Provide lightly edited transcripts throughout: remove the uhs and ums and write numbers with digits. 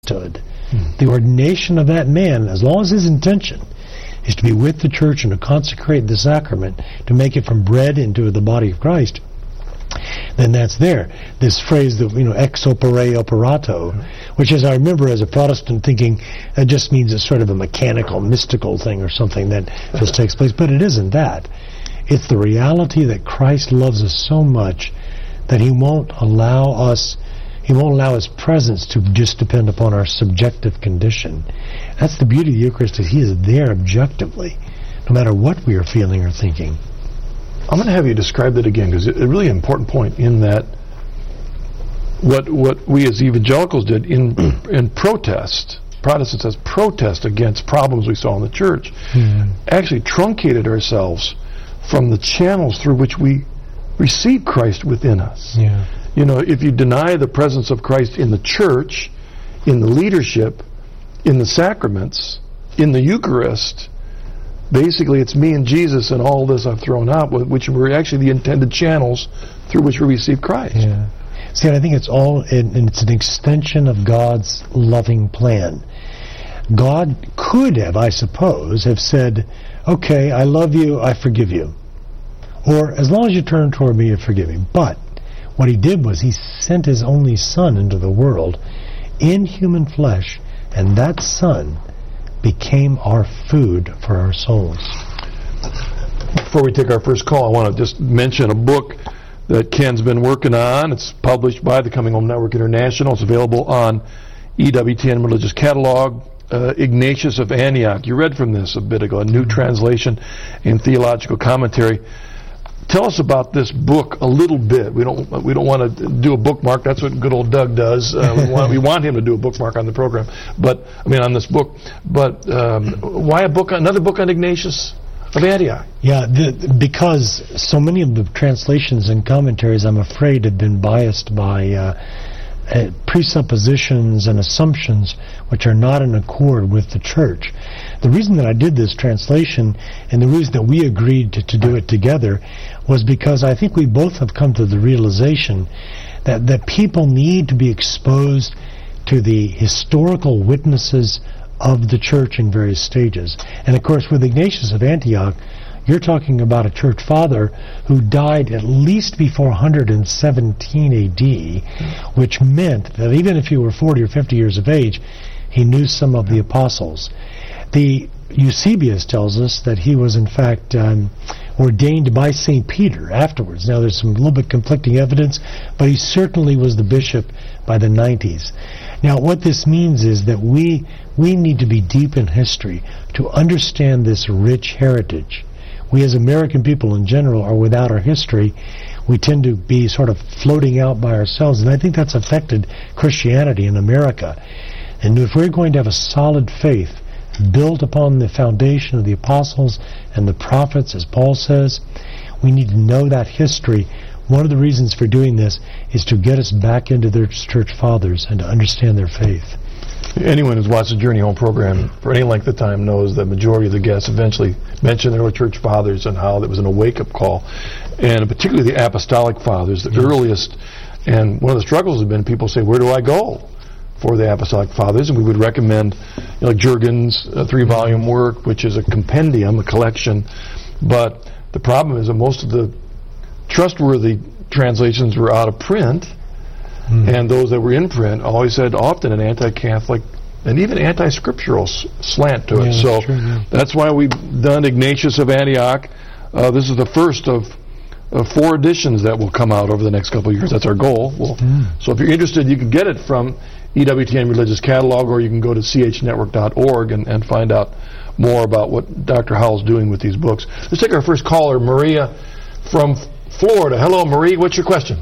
priesthood, the ordination of that man, as long as his intention is to be with the church and to consecrate the sacrament, to make it from bread into the body of Christ, then that's there. This phrase, ex opere operato, which is, I remember as a Protestant thinking, that just means it's sort of a mechanical, mystical thing or something that just takes place. But it isn't that. It's the reality that Christ loves us so much that He won't allow His presence to just depend upon our subjective condition. That's the beauty of the Eucharist, is He is there objectively, no matter what we are feeling or thinking. I'm going to have you describe that again, because it's a really important point in that what we as evangelicals did in protest, Protestants as protest against problems we saw in the church, actually truncated ourselves from the channels through which we receive Christ within us. Yeah. If you deny the presence of Christ in the church, in the leadership, in the sacraments, in the Eucharist, basically it's me and Jesus and all this I've thrown out, which were actually the intended channels through which we receive Christ. Yeah. See, I think it's it's an extension of God's loving plan. God could have, I suppose, have said, okay, I love you, I forgive you. Or, as long as you turn toward me, you forgive me. But what He did was He sent His only Son into the world in human flesh, and that Son became our food for our souls. Before we take our first call, I want to just mention a book that Ken's been working on. It's published by the Coming Home Network International. It's available on EWTN Religious Catalog. Ignatius of Antioch. You read from this a bit ago, a new translation and theological commentary. Tell us about this book a little bit. We don't want to do a bookmark. That's what good old Doug does. We want him to do a bookmark on the program, on this book. But why another book on Ignatius of Antioch? Yeah, because so many of the translations and commentaries, I'm afraid, have been biased by presuppositions and assumptions which are not in accord with the church. The reason that I did this translation, and the reason that we agreed to do it together, was because I think we both have come to the realization that people need to be exposed to the historical witnesses of the church in various stages. And of course, with Ignatius of Antioch, you're talking about a church father who died at least before 117 AD, which meant that even if he were 40 or 50 years of age, he knew some of the apostles. The Eusebius tells us that he was in fact ordained by St. Peter afterwards. Now there's some little bit conflicting evidence, but he certainly was the bishop by the 90s. Now what this means is that we need to be deep in history to understand this rich heritage. We as American people in general are without our history. We tend to be sort of floating out by ourselves, and I think that's affected Christianity in America. And if we're going to have a solid faith built upon the foundation of the apostles and the prophets, as Paul says, we need to know that history. One of the reasons for doing this is to get us back into their church fathers and to understand their faith. Anyone who's watched the Journey Home program for any length of time knows that the majority of the guests eventually mention their church fathers and how that was a wake-up call. And particularly the apostolic fathers, the earliest. And one of the struggles has been people say, where do I go for the apostolic fathers? And we would recommend like Jurgen's 3-volume work, which is a compendium, a collection. But the problem is that most of the trustworthy translations were out of print. And those that were in print always had often an anti-Catholic and even anti-scriptural slant to it. So that's why we've done Ignatius of Antioch. This is the first of 4 editions that will come out over the next couple of years. That's our goal. So if you're interested, you can get it from EWTN Religious Catalog, or you can go to chnetwork.org and find out more about what Dr. Howell's doing with these books. Let's take our first caller, Maria from Florida. Hello, Marie. What's your question?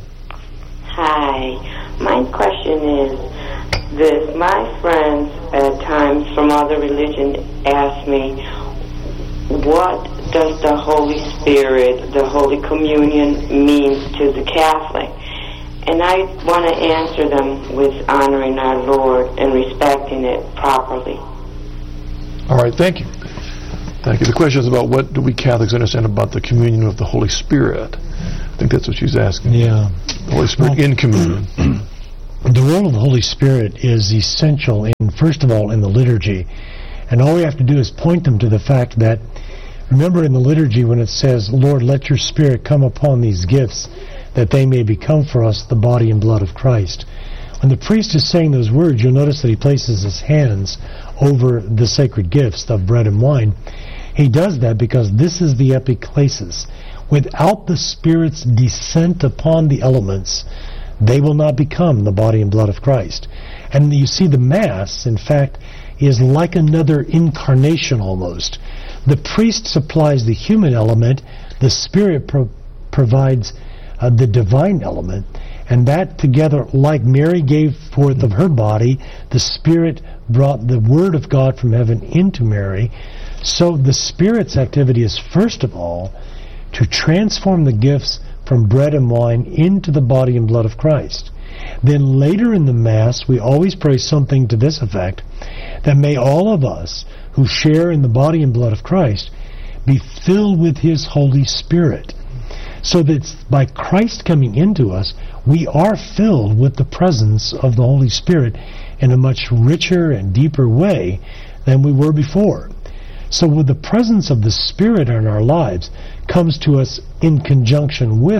Hi. My question is this. My friends at times from other religions ask me, what does the Holy Spirit, the Holy Communion, means to the Catholic? And I want to answer them with honoring our Lord and respecting it properly. All right, thank you. Thank you. The question is about what do we Catholics understand about the communion of the Holy Spirit? I think that's what she's asking. Yeah. The Holy Spirit in communion. The role of the Holy Spirit is essential in written, first of all, in the liturgy. And all we have to do is point them to the fact that, remember in the liturgy when it says, Lord, let your Spirit come upon these gifts, that they may become for us the body and blood of Christ. When the priest is saying those words, you'll notice that he places his hands over the sacred gifts of bread and wine. He does that because this is the epiclesis. Without the Spirit's descent upon the elements, they will not become the body and blood of Christ. And you see the Mass, in fact, is like another incarnation almost. The priest supplies the human element, the Spirit provides the divine element, and that together, like Mary gave forth of her body, the Spirit brought the Word of God from heaven into Mary. So the Spirit's activity is first of all to transform the gifts from bread and wine into the body and blood of Christ. Then later in the Mass, we always pray something to this effect, that may all of us who share in the body and blood of Christ be filled with His Holy Spirit. So that by Christ coming into us, we are filled with the presence of the Holy Spirit in a much richer and deeper way than we were before. So with the presence of the Spirit in our lives comes to us in conjunction with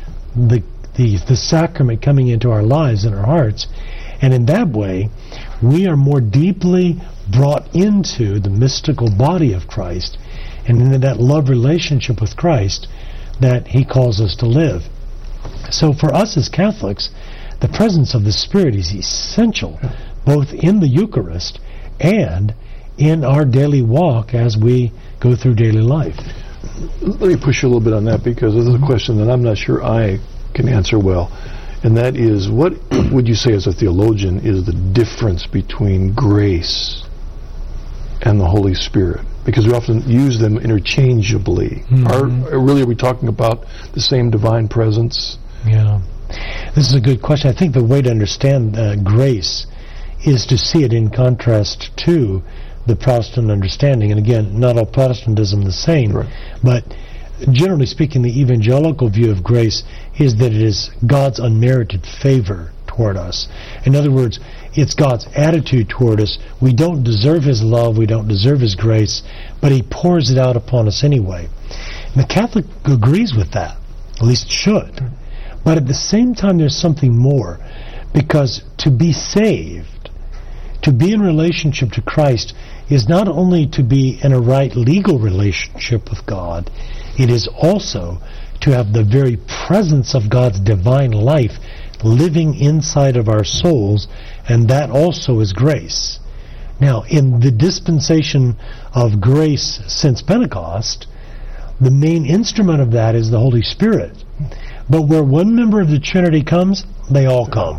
the sacrament coming into our lives and our hearts, and in that way we are more deeply brought into the mystical body of Christ and into that love relationship with Christ that He calls us to live. So for us as Catholics, the presence of the Spirit is essential both in the Eucharist and in our daily walk as we go through daily life. Let me push you a little bit on that, because this is a question that I'm not sure I can answer well. And that is, what would you say as a theologian is the difference between grace and the Holy Spirit? Because we often use them interchangeably. Are we talking about the same divine presence? Yeah. This is a good question. I think the way to understand grace is to see it in contrast to the Protestant understanding. And again, not all Protestantism the same, right. But generally speaking, the evangelical view of grace is that it is God's unmerited favor toward us. In other words, it's God's attitude toward us. We don't deserve His love, we don't deserve His grace, but He pours it out upon us anyway. And the Catholic agrees with that, at least should. But at the same time, there's something more, because to be saved, to be in relationship to Christ, is not only to be in a right legal relationship with God, it is also to have the very presence of God's divine life living inside of our souls, and that also is grace. Now, in the dispensation of grace since Pentecost, the main instrument of that is the Holy Spirit. But where one member of the Trinity comes, they all come.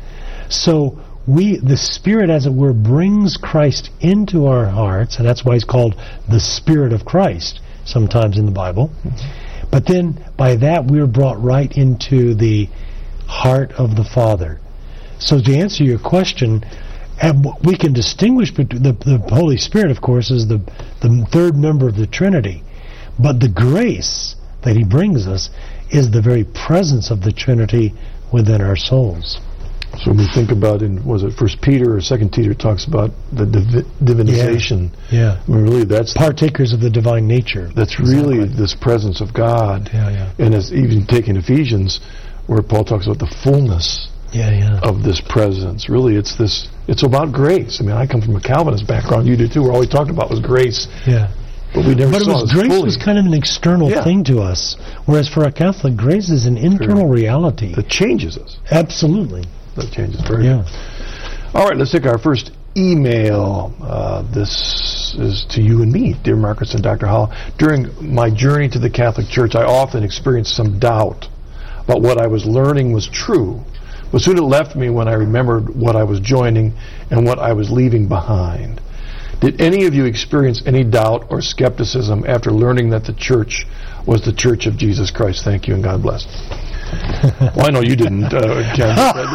So the Spirit, as it were, brings Christ into our hearts, and that's why He's called the Spirit of Christ sometimes in the Bible. But then by that we're brought right into the heart of the Father. So to answer your question, we can distinguish between the Holy Spirit, of course, is the third member of the Trinity. But the grace that He brings us is the very presence of the Trinity within our souls. So when we think about, was it 1 Peter or 2 Peter talks about the divinization. Yeah. I mean, really, that's partakers of the divine nature. That's really this presence of God. Yeah. And as even taking Ephesians, where Paul talks about the fullness of this presence. Really, it's about grace. I mean, I come from a Calvinist background. You do too. Where all we talked about was grace. Yeah. But we never saw it grace fully. Was kind of an external thing to us, whereas for a Catholic, grace is an internal reality that changes us. Absolutely. That changes very much. All right, let's take our first email. This is to you and me, dear Marcus and Dr. Hall. During my journey to the Catholic Church, I often experienced some doubt about what I was learning was true. But soon it left me when I remembered what I was joining and what I was leaving behind. Did any of you experience any doubt or skepticism after learning that the church was the Church of Jesus Christ? Thank you and God bless. Well, I know you didn't, Ken.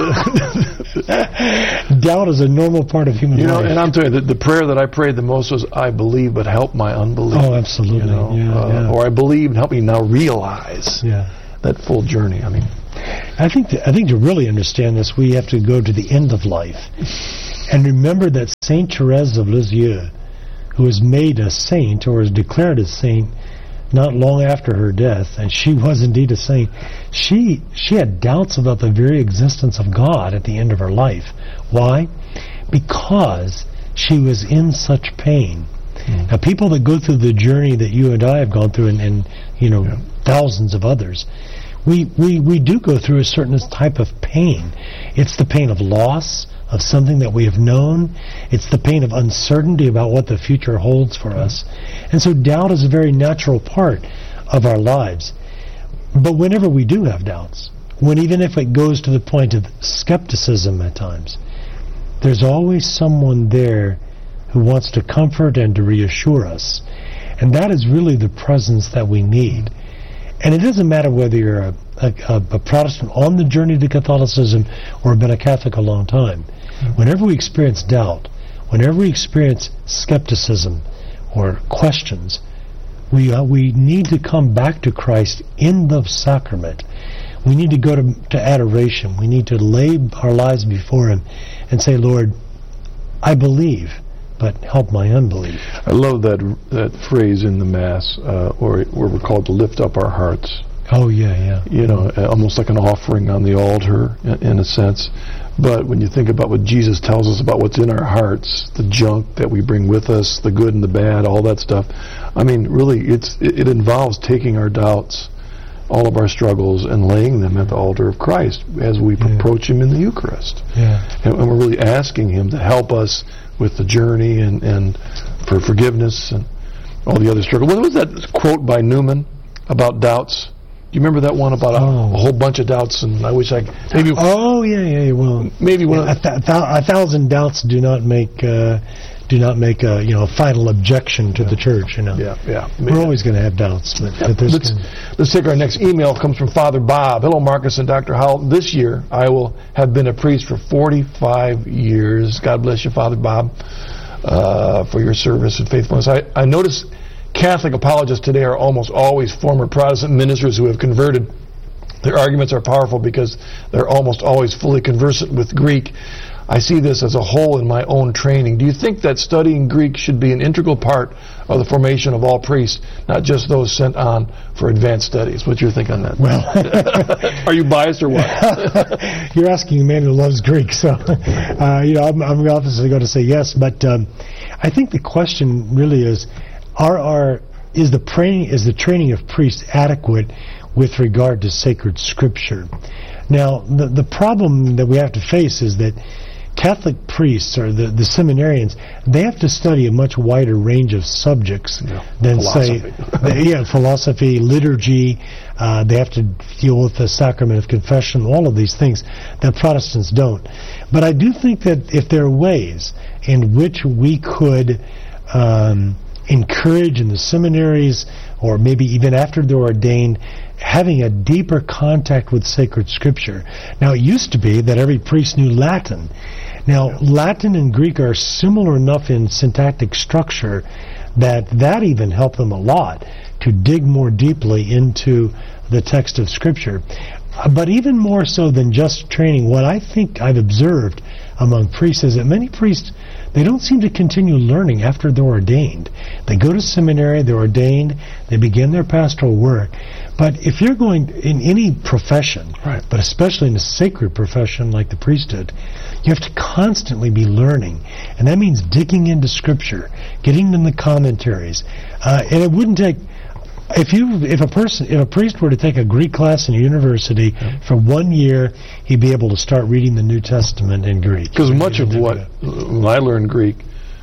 Doubt is a normal part of human life. And I'm telling you, the prayer that I prayed the most was, I believe, but help my unbelief. Oh, absolutely. Or I believe, and help me now realize that full journey. I mean, I think to really understand this, we have to go to the end of life. And remember that Saint Therese of Lisieux, who was made a saint or was declared a saint not long after her death, and she was indeed a saint, she had doubts about the very existence of God at the end of her life. Why? Because she was in such pain. Now, people that go through the journey that you and I have gone through, and thousands of others, we do go through a certain type of pain. It's the pain of loss of something that we have known. It's the pain of uncertainty about what the future holds for us. And so doubt is a very natural part of our lives. But whenever we do have doubts, even if it goes to the point of skepticism at times, there's always someone there who wants to comfort and to reassure us. And that is really the presence that we need. And it doesn't matter whether you're a Protestant on the journey to Catholicism or have been a Catholic a long time. Whenever we experience doubt, whenever we experience skepticism or questions, we need to come back to Christ in the sacrament. We need to go to adoration. We need to lay our lives before Him and say, Lord, I believe, but help my unbelief. I love that phrase in the Mass, where we're called to lift up our hearts. Oh, yeah. Almost like an offering on the altar, in a sense. But when you think about what Jesus tells us about what's in our hearts, the junk that we bring with us, the good and the bad, all that stuff, I mean, really, it involves taking our doubts, all of our struggles, and laying them at the altar of Christ as we approach Him in the Eucharist. Yeah. And we're really asking Him to help us with the journey and for forgiveness and all the other struggles. What was that quote by Newman about doubts? Do you remember that one about a whole bunch of doubts? And I wish I maybe. Oh yeah. Well, maybe one. 1,000 doubts do not make a final objection to the church. Yeah. We're always going to have doubts. But let's take our next email. It comes from Father Bob. Hello, Marcus and Dr. Howell. This year I will have been a priest for 45 years. God bless you, Father Bob, for your service and faithfulness. I notice Catholic apologists today are almost always former Protestant ministers who have converted. Their arguments are powerful because they're almost always fully conversant with Greek. I see this as a hole in my own training. Do you think that studying Greek should be an integral part of the formation of all priests, not just those sent on for advanced studies? What's your think on that? Well, are you biased or what? You're asking a man who loves Greek, so I'm obviously going to say yes. But I think the question really is: is the training of priests adequate with regard to sacred Scripture? Now, the problem that we have to face is that Catholic priests, or the seminarians, they have to study a much wider range of subjects than, philosophy. Philosophy, liturgy. They have to deal with the sacrament of confession, all of these things that Protestants don't. But I do think that if there are ways in which we could encourage in the seminaries, or maybe even after they're ordained, having a deeper contact with sacred Scripture. Now, it used to be that every priest knew Latin. Now, Latin and Greek are similar enough in syntactic structure that even helped them a lot to dig more deeply into the text of Scripture. But even more so than just training, what I think I've observed among priests is that many priests, they don't seem to continue learning after they're ordained. They go to seminary, they're ordained, they begin their pastoral work. But if you're going in any profession, but especially in a sacred profession like the priesthood, you have to constantly be learning. And that means digging into Scripture, getting in the commentaries. And it wouldn't take... If a priest were to take a Greek class in a university for 1 year, he'd be able to start reading the New Testament in Greek. Because much of when I learned Greek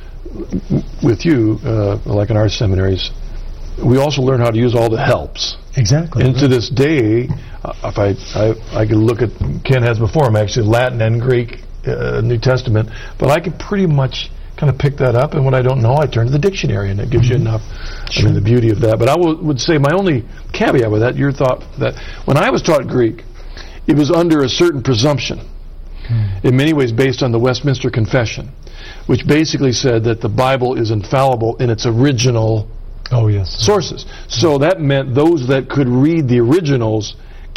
with you, like in our seminaries, we also learn how to use all the helps. Exactly. And to this day, if I could look at, Ken has before him actually Latin and Greek New Testament, but I could pretty much kind of pick that up, and when I don't know, I turn to the dictionary, and it gives you enough. Sure. I mean, the beauty of that. But I would say my only caveat with that, your thought that when I was taught Greek, it was under a certain presumption, in many ways based on the Westminster Confession, which basically said that the Bible is infallible in its original sources. So that meant those that could read the originals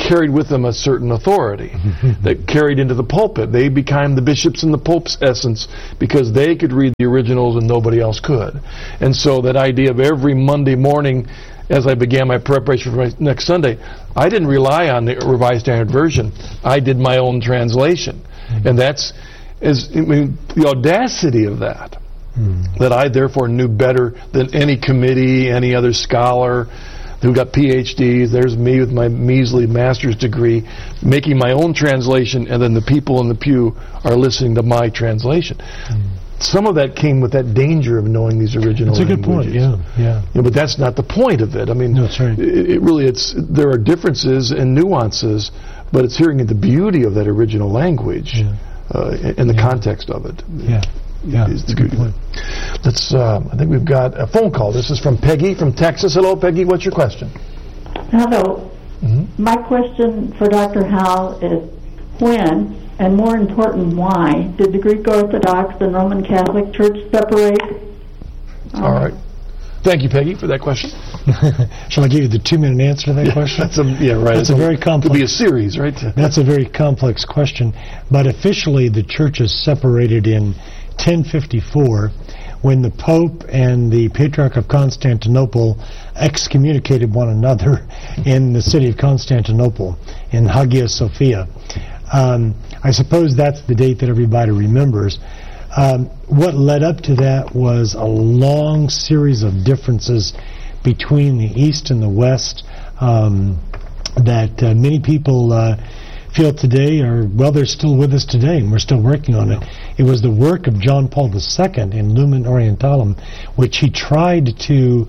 carried with them a certain authority that carried into the pulpit. They became the bishops in the Pope's essence because they could read the originals and nobody else could. And so that idea of every Monday morning, as I began my preparation for my next Sunday, I didn't rely on the Revised Standard Version. I did my own translation. And that's the audacity of that. That I therefore knew better than any committee, any other scholar who got PhDs. There's me with my measly master's degree making my own translation, and then the people in the pew are listening to my translation. Some of that came with that danger of knowing these original languages. That's a good point, yeah. But that's not the point of it. I mean, no, that's right. There are differences and nuances, but it's hearing the beauty of that original language and the context of it. Yeah, it's a good point. Let's. I think we've got a phone call. This is from Peggy from Texas. Hello, Peggy. What's your question? Hello. My question for Dr. Howell is when, and more important, why, did the Greek Orthodox and Roman Catholic Church separate? All right. Thank you, Peggy, for that question. Shall I give you the 2-minute answer to that question? Right. That's a very complex. Could be a series, right? That's a very complex question. But officially, the churches separated in 1054 when the Pope and the Patriarch of Constantinople excommunicated one another in the city of Constantinople in Hagia Sophia. I suppose that's the date that everybody remembers. What led up to that was a long series of differences between the East and the West that many people feel today they're still with us today, and we're still working on it. It was the work of John Paul II in Lumen Orientalum, which he tried to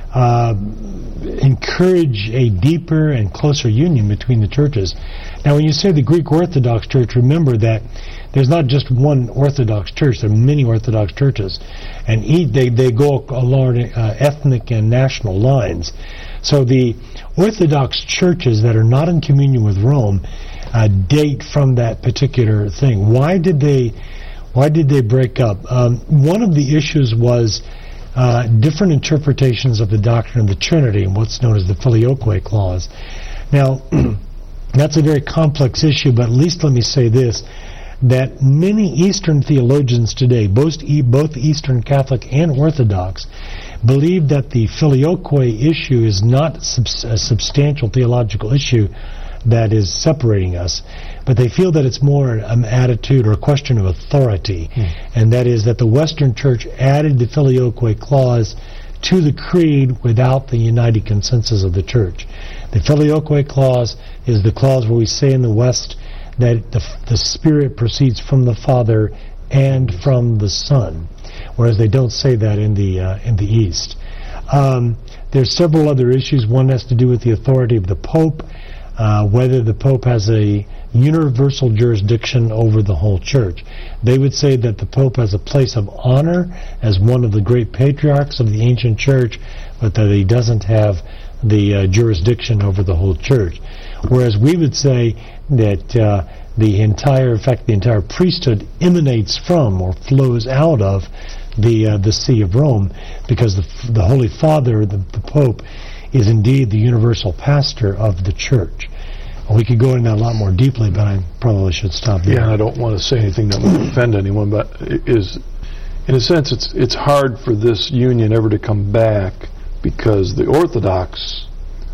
encourage a deeper and closer union between the churches. Now, when you say the Greek Orthodox Church, remember that there's not just one Orthodox church, there are many Orthodox churches, and they go along ethnic and national lines. So the Orthodox churches that are not in communion with Rome date from that particular thing. Why did they break up? One of the issues was different interpretations of the doctrine of the Trinity and what's known as the Filioque clause. Now, that's a very complex issue, but at least let me say this, that many Eastern theologians today, both Eastern Catholic and Orthodox, believe that the Filioque issue is not a substantial theological issue that is separating us, but they feel that it's more an attitude or a question of authority, and that is that the Western Church added the Filioque clause to the creed without the united consensus of the Church. The Filioque clause is the clause where we say in the West that the Spirit proceeds from the Father and from the Son, whereas they don't say that in the East. There's several other issues. One has to do with the authority of the Pope, whether the Pope has a universal jurisdiction over the whole Church. They would say that the Pope has a place of honor as one of the great patriarchs of the ancient Church, but that he doesn't have the jurisdiction over the whole Church. Whereas we would say that the entire priesthood emanates from or flows out of the See of Rome, because the Holy Father, the Pope, is indeed the universal pastor of the Church. We could go into that a lot more deeply, but I probably should stop there. Yeah, I don't want to say anything that would offend anyone, but in a sense, it's hard for this union ever to come back, because the Orthodox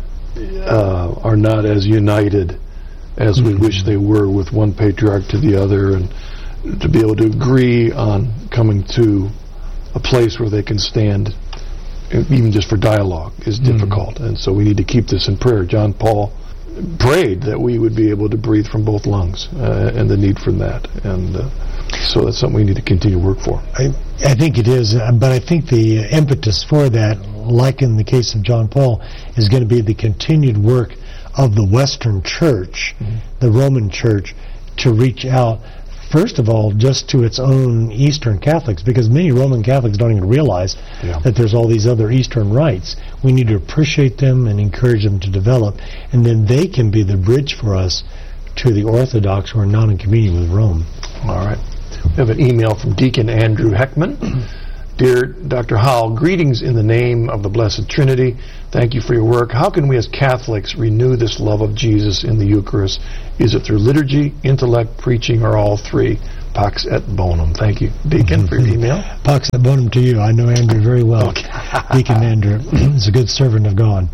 are not as united as we wish they were with one patriarch to the other, and to be able to agree on coming to a place where they can stand, even just for dialogue, is difficult. And so we need to keep this in prayer. John Paul prayed that we would be able to breathe from both lungs, and the need for that. And so that's something we need to continue to work for. I think it is, but I think the impetus for that, like in the case of John Paul, is going to be the continued work of the Western Church, the Roman Church, to reach out, first of all, just to its own Eastern Catholics, because many Roman Catholics don't even realize that there's all these other Eastern rites. We need to appreciate them and encourage them to develop, and then they can be the bridge for us to the Orthodox who are not in communion with Rome. All right. We have an email from Deacon Andrew Heckman. Dear Dr. Howell, greetings in the name of the Blessed Trinity. Thank you for your work. How can we as Catholics renew this love of Jesus in the Eucharist? Is it through liturgy, intellect, preaching, or all three? Pax et bonum. Thank you, Deacon, for your email. Pax et bonum to you. I know Andrew very well. Okay. Deacon Andrew is a good servant of God.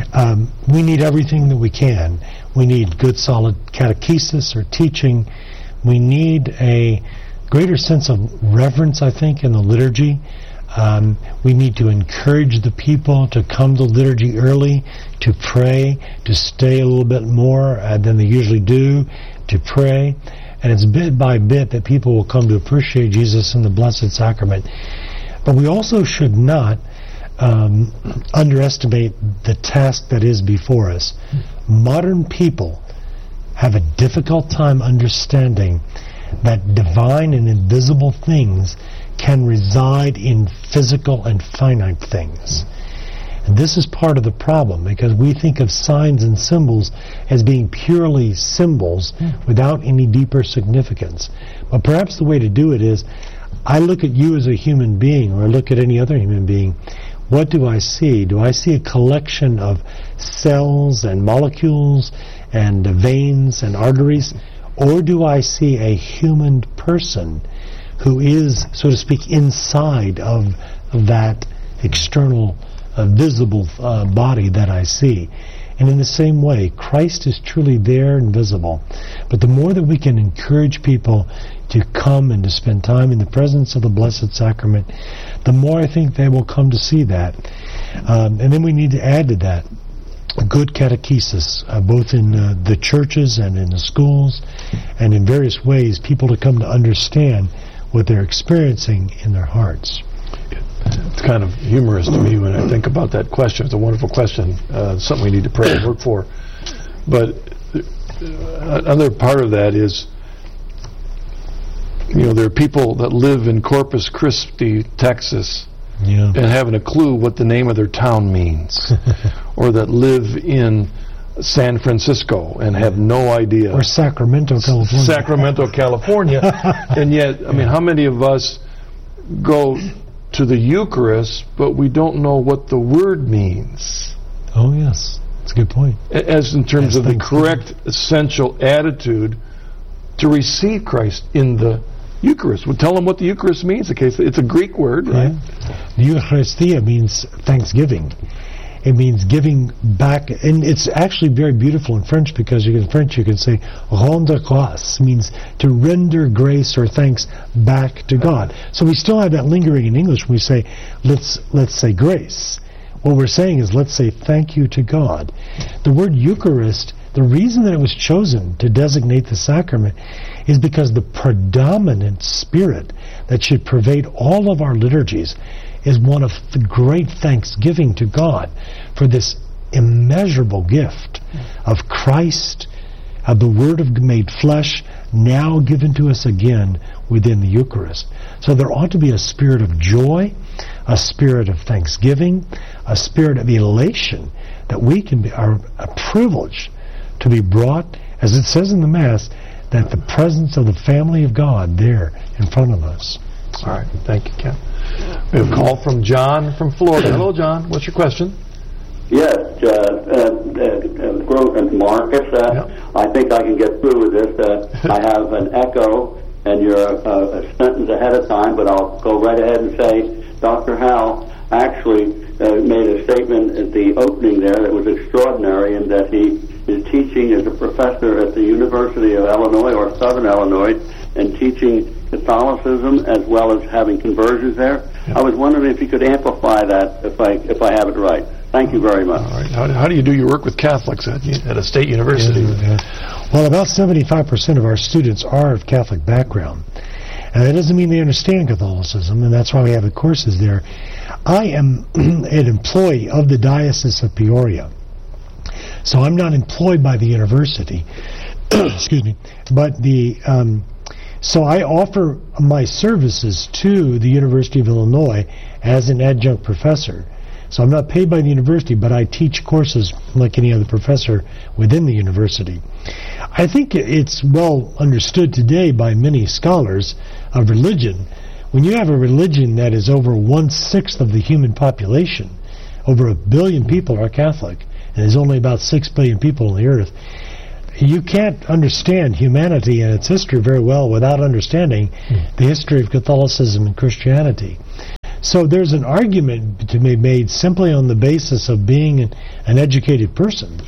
We need everything that we can. We need good, solid catechesis or teaching. We need a greater sense of reverence, I think, in the liturgy. We need to encourage the people to come to liturgy early, to pray, to stay a little bit more than they usually do, to pray. And it's bit by bit that people will come to appreciate Jesus in the Blessed Sacrament. But we also should not underestimate the task that is before us. Modern people have a difficult time understanding that divine and invisible things can reside in physical and finite things. And this is part of the problem, because we think of signs and symbols as being purely symbols without any deeper significance. But perhaps the way to do it is, I look at you as a human being, or I look at any other human being. What do I see? Do I see a collection of cells and molecules and veins and arteries? Or do I see a human person who is, so to speak, inside of that external, visible body that I see? And in the same way, Christ is truly there and visible. But the more that we can encourage people to come and to spend time in the presence of the Blessed Sacrament, the more I think they will come to see that. And then we need to add to that a good catechesis, both in the churches and in the schools, and in various ways, people to come to understand what they're experiencing in their hearts. It's kind of humorous to me when I think about that question. It's a wonderful question, something we need to pray and work for. But another part of that is, there are people that live in Corpus Christi, Texas, and haven't a clue what the name of their town means, or that live in San Francisco and have no idea. Or Sacramento, California. Sacramento, California. And yet, how many of us go to the Eucharist, but we don't know what the word means? Oh, yes. That's a good point. As in terms of the correct, essential attitude to receive Christ in the Eucharist. We'll tell them what the Eucharist means. It's a Greek word, right? Yeah. The Eucharistia means thanksgiving. It means giving back, and it's actually very beautiful in French, because in French you can say rendre grâce, means to render grace or thanks back to God. So we still have that lingering in English when we say let's say grace. What we're saying is let's say thank you to God. The word Eucharist, the reason that it was chosen to designate the sacrament is because the predominant spirit that should pervade all of our liturgies is one of the great thanksgiving to God for this immeasurable gift of Christ, of the Word of made flesh, now given to us again within the Eucharist. So there ought to be a spirit of joy, a spirit of thanksgiving, a spirit of elation, that we are a privilege to be brought, as it says in the Mass, that the presence of the family of God there in front of us. All right, thank you, Ken. We have a call from John from Florida. Hello, John. What's your question? Yes, Marcus. I think I can get through with this. I have an echo, and you're a sentence ahead of time, but I'll go right ahead and say Dr. Howell actually made a statement at the opening there that was extraordinary, and that he is teaching as a professor at the University of Illinois, or Southern Illinois, and teaching Catholicism as well as having conversions there. I was wondering if you could amplify that, if I have it right. Thank you very much. All right. How do you do your work with Catholics at a state university? Well, about 75% of our students are of Catholic background. And that doesn't mean they understand Catholicism, and that's why we have the courses there. I am an employee of the Diocese of Peoria. So I'm not employed by the university. Excuse me. But so I offer my services to the University of Illinois as an adjunct professor. So I'm not paid by the university, but I teach courses like any other professor within the university. I think it's well understood today by many scholars of religion when you have a religion that is over 1/6 of the human population, over 1 billion people are Catholic, and there's only about 6 billion people on the earth, you can't understand humanity and its history very well without understanding the history of Catholicism and Christianity. So there's an argument to be made simply on the basis of being an educated person.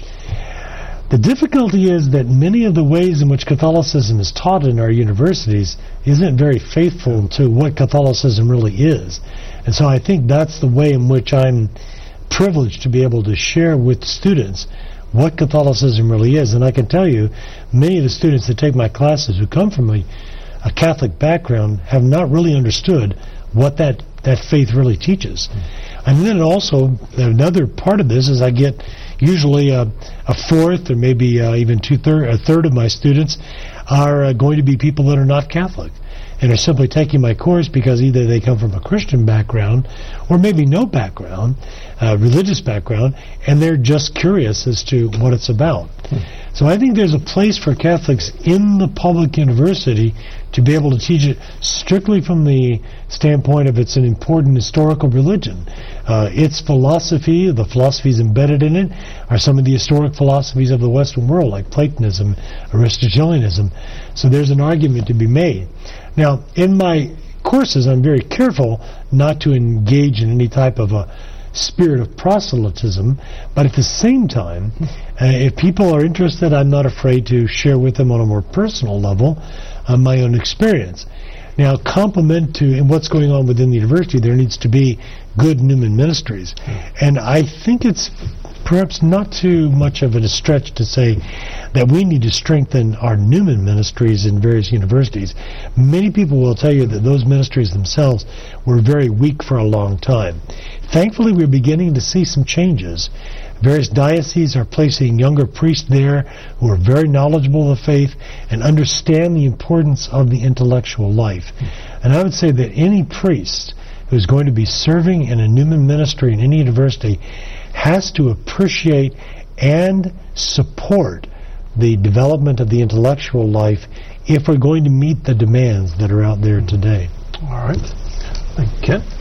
The difficulty is that many of the ways in which Catholicism is taught in our universities isn't very faithful to what Catholicism really is. And so I think that's the way in which I'm privileged to be able to share with students what Catholicism really is. And I can tell you, many of the students that take my classes who come from a Catholic background have not really understood what that faith really teaches. And then also, another part of this is I get usually a fourth or maybe even a third of my students are going to be people that are not Catholic and are simply taking my course because either they come from a Christian background or maybe no background, religious background, and they're just curious as to what it's about. So I think there's a place for Catholics in the public university to be able to teach it strictly from the standpoint of it's an important historical religion. Its philosophy, the philosophies embedded in it, are some of the historic philosophies of the Western world, like Platonism, Aristotelianism. So there's an argument to be made. Now, in my courses, I'm very careful not to engage in any type of a spirit of proselytism, but at the same time, if people are interested, I'm not afraid to share with them on a more personal level my own experience. Now, complement to what's going on within the university, there needs to be good Newman ministries. And I think it's perhaps not too much of a stretch to say that we need to strengthen our Newman ministries in various universities. Many people will tell you that those ministries themselves were very weak for a long time. Thankfully, we're beginning to see some changes. Various dioceses are placing younger priests there who are very knowledgeable of the faith and understand the importance of the intellectual life. And I would say that any priest who's going to be serving in a Newman ministry in any university has to appreciate and support the development of the intellectual life if we're going to meet the demands that are out there today. All right. Thank you, Ken.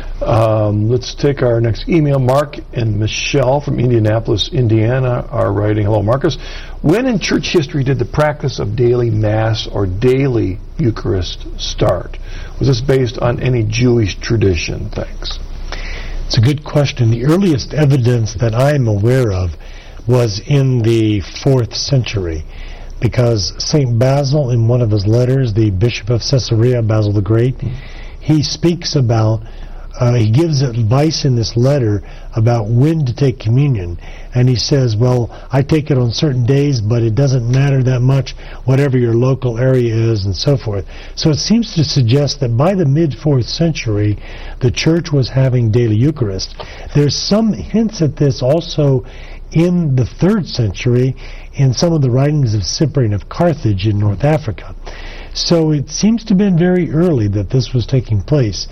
Let's take our next email. Mark and Michelle from Indianapolis, Indiana are writing. Hello, Marcus. When in church history did the practice of daily Mass or daily Eucharist start? Was this based on any Jewish tradition? Thanks. It's a good question. The earliest evidence that I'm aware of was in the 4th century, because St. Basil, in one of his letters, the Bishop of Caesarea, Basil the Great, he speaks about, he gives advice in this letter about when to take communion. And he says, well, I take it on certain days, but it doesn't matter that much, whatever your local area is, and so forth. So it seems to suggest that by the mid-4th century, the Church was having daily Eucharist. There's some hints at this also in the 3rd century in some of the writings of Cyprian of Carthage in North Africa. So it seems to have been very early that this was taking place.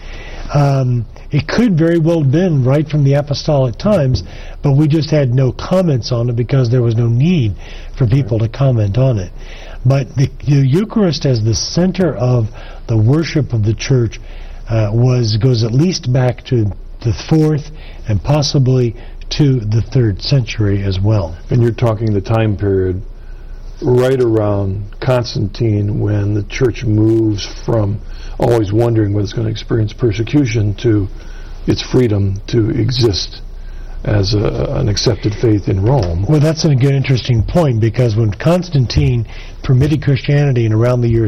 It could very well have been right from the apostolic times, but we just had no comments on it because there was no need for people to comment on it. But the Eucharist as the center of the worship of the Church goes at least back to the 4th and possibly to the 3rd century as well. And you're talking the time period right around Constantine, when the Church moves from always wondering whether it's going to experience persecution to its freedom to exist as an accepted faith in Rome. Well, that's a good, interesting point, because when Constantine permitted Christianity in around the year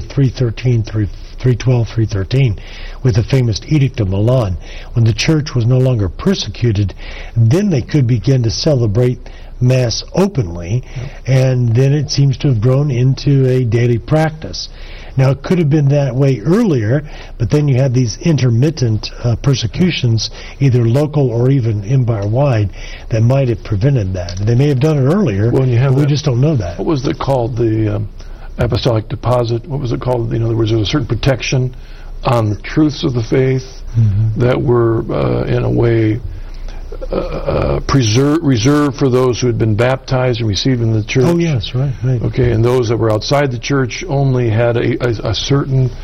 313 with the famous Edict of Milan, when the Church was no longer persecuted, then they could begin to celebrate Mass openly, and then it seems to have grown into a daily practice. Now, it could have been that way earlier, but then you had these intermittent persecutions, either local or even empire-wide, that might have prevented that. They may have done it earlier, but we just don't know that. What was it called? The apostolic deposit? What was it called? In other words, there was a certain protection on the truths of the faith that were, in a way, reserved for those who had been baptized and received in the Church. Oh, yes, right. Okay, and those that were outside the Church only had a certain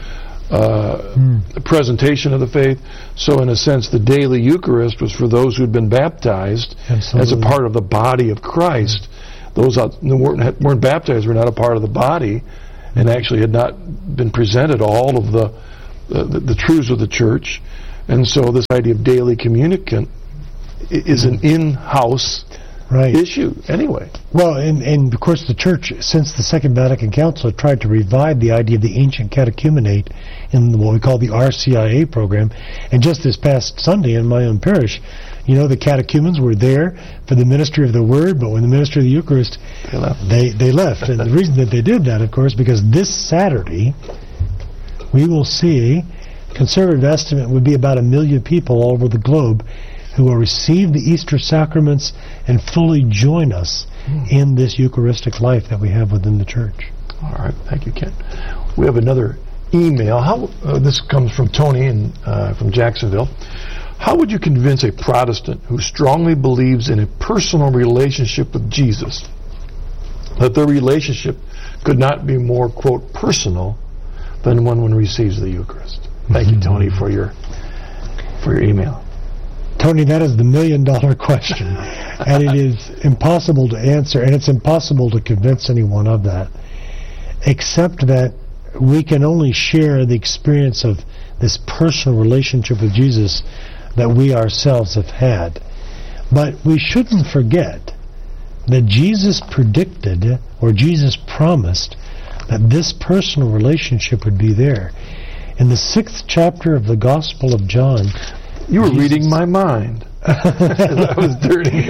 presentation of the faith. So in a sense, the daily Eucharist was for those who had been baptized as a part of the body of Christ. Those who weren't baptized were not a part of the body, and actually had not been presented all of the truths of the church. And so this idea of daily communicant is an in-house issue anyway. Well, and of course the Church, since the Second Vatican Council, tried to revive the idea of the ancient catechumenate in what we call the RCIA program. And just this past Sunday in my own parish, the catechumens were there for the ministry of the Word, but when the ministry of the Eucharist, they left. And the reason that they did that, of course, because this Saturday we will see, conservative estimate would be about 1 million people all over the globe who will receive the Easter sacraments and fully join us in this Eucharistic life that we have within the Church. All right, thank you, Ken. We have another email. This comes from Tony from Jacksonville. How would you convince a Protestant who strongly believes in a personal relationship with Jesus that their relationship could not be more, quote, personal than one receives the Eucharist? Thank you, Tony, for your email. Tony, that is the $1 million question, and it is impossible to answer, and it's impossible to convince anyone of that, except that we can only share the experience of this personal relationship with Jesus that we ourselves have had. But we shouldn't forget that Jesus predicted, or Jesus promised, that this personal relationship would be there. In the 6th chapter of the Gospel of John, you were reading my mind. I was turning.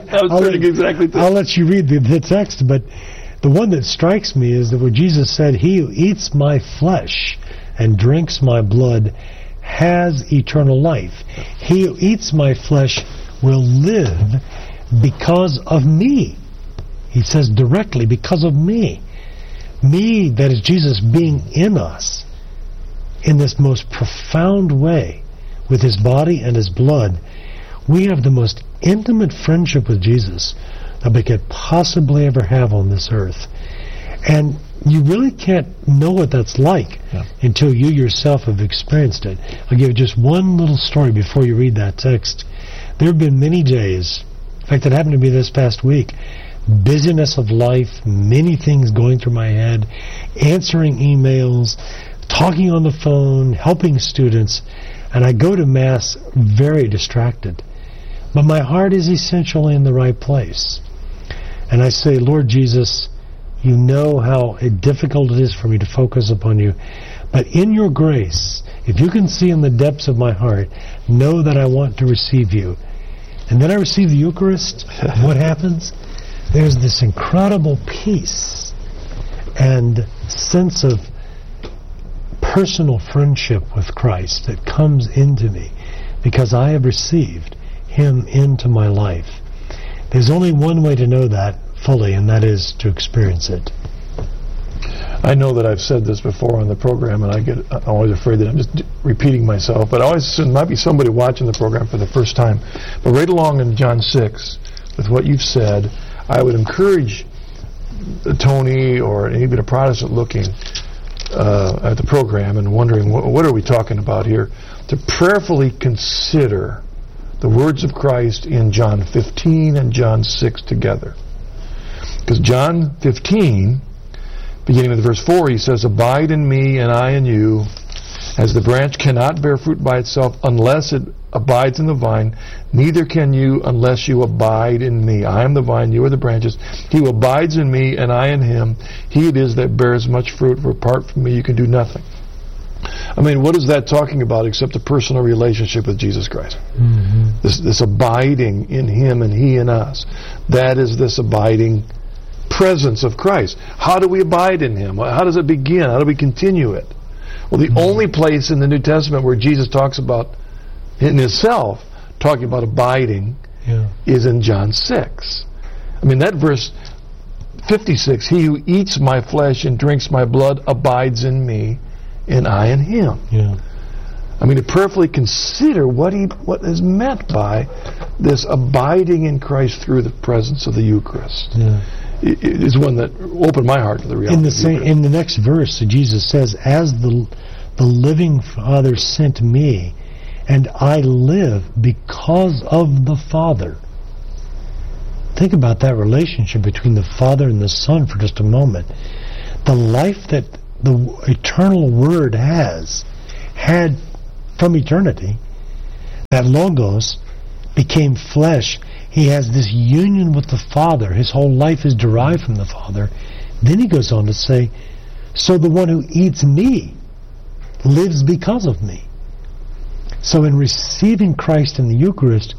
I'll let you read the text, but the one that strikes me is that what Jesus said, "He who eats my flesh and drinks my blood has eternal life. He who eats my flesh will live because of me." He says directly, because of me. Me, that is Jesus being in us in this most profound way with his body and his blood. We have the most intimate friendship with Jesus that we could possibly ever have on this earth. And you really can't know what that's like until you yourself have experienced it. I'll give you just one little story before you read that text. There have been many days, in fact it happened to me this past week, busyness of life, many things going through my head, answering emails, talking on the phone, helping students, and I go to Mass very distracted. But my heart is essentially in the right place. And I say, Lord Jesus, you know how difficult it is for me to focus upon you. But in your grace, if you can see in the depths of my heart, know that I want to receive you. And then I receive the Eucharist. What happens? There's this incredible peace and sense of personal friendship with Christ that comes into me because I have received him into my life. There's only one way to know that fully, and that is to experience it. I know that I've said this before on the program, and I'm always afraid that I'm just repeating myself, but there might be somebody watching the program for the first time. But right along in John 6, with what you've said, I would encourage Tony or even a Protestant looking at the program and wondering what are we talking about here, to prayerfully consider the words of Christ in John 15 and John 6 together. Because John 15, beginning with verse 4, he says, "Abide in me and I in you, as the branch cannot bear fruit by itself unless it abides in the vine, neither can you unless you abide in me. I am the vine, you are the branches. He who abides in me and I in him, he it is that bears much fruit, for apart from me you can do nothing." I mean, what is that talking about except a personal relationship with Jesus Christ? Mm-hmm. This abiding in him and he in us. That is this abiding presence of Christ. How do we abide in him? How does it begin? How do we continue it? Well, the only place in the New Testament where Jesus talks about, in himself, talking about abiding is in John 6. I mean, that verse 56, "He who eats my flesh and drinks my blood abides in me, and I in him." Yeah. I mean, to prayerfully consider what is meant by this abiding in Christ through the presence of the Eucharist. Yeah. Is one that opened my heart to the reality. In the next verse, Jesus says, "As the the living Father sent me, and I live because of the Father. Think about that relationship between the Father and the Son for just a moment. The life that the eternal Word had from eternity, that Logos became flesh. He has this union with the Father. His whole life is derived from the Father. Then he goes on to say, so the one who eats me lives because of me. So in receiving Christ in the Eucharist,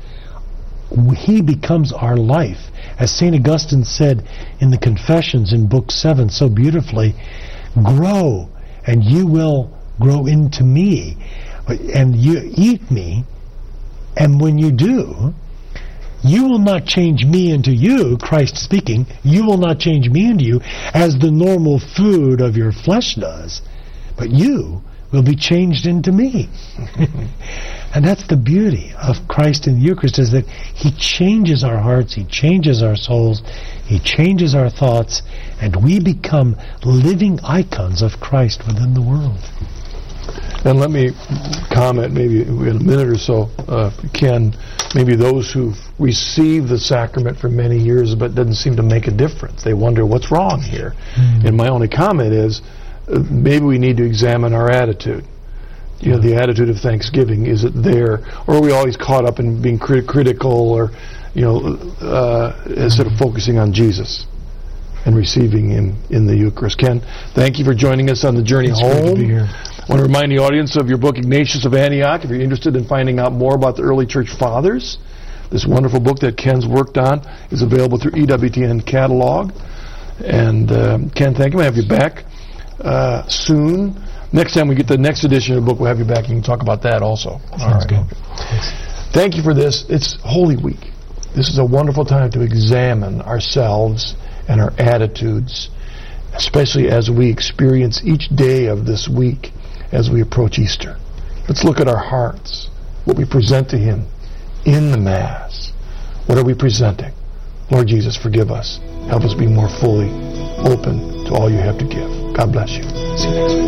he becomes our life. As St. Augustine said in the Confessions in Book 7 so beautifully, grow and you will grow into me, and you eat me, and when you do, you will not change me into you, Christ speaking, you will not change me into you as the normal food of your flesh does, but you will be changed into me. And that's the beauty of Christ in the Eucharist, is that he changes our hearts, he changes our souls, he changes our thoughts, and we become living icons of Christ within the world. And let me comment, maybe in a minute or so, Ken, maybe those who've received the sacrament for many years but doesn't seem to make a difference. They wonder what's wrong here. And my only comment is, maybe we need to examine our attitude. You know, the attitude of thanksgiving, is it there? Or are we always caught up in being critical, or, you know, instead of focusing on Jesus and receiving him in the Eucharist? Ken, thank you for joining us on the journey home. Great to be here. I want to remind the audience of your book, Ignatius of Antioch. If you're interested in finding out more about the early church fathers, this wonderful book that Ken's worked on is available through EWTN catalog. And Ken, thank you. We'll have you back soon. Next time we get the next edition of the book, we'll have you back and you can talk about that also. Sounds good. Thank you for this. It's Holy Week. This is a wonderful time to examine ourselves and our attitudes, especially as we experience each day of this week as we approach Easter. Let's look at our hearts, what we present to him in the Mass. What are we presenting? Lord Jesus, forgive us. Help us be more fully open to all you have to give. God bless you. See you next week.